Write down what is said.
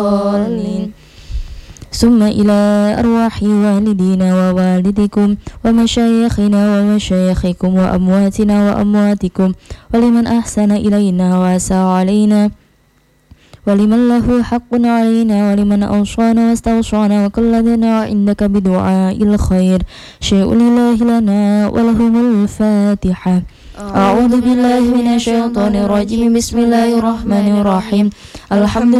الضالين ثم إلى أرواح والدينا ووالدكم ومشايخنا ومشايخكم وأمواتنا وأمواتكم ولمن أحسن إلينا وأساء علينا ولمن له حق علينا ولمن أوصانا واستوصانا وكلنا عندك بدعاء الخير شيء لله لنا ولهم الفاتحة. أعوذ بالله من الشيطان الرجيم. بسم الله الرحمن الرحيم. الحمد